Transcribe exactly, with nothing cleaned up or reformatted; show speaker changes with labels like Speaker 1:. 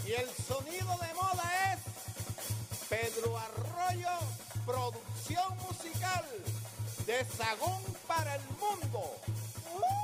Speaker 1: Y el sonido de moda es Pedro Arroyo, producción musical de Sagún para el mundo. ¡Uh!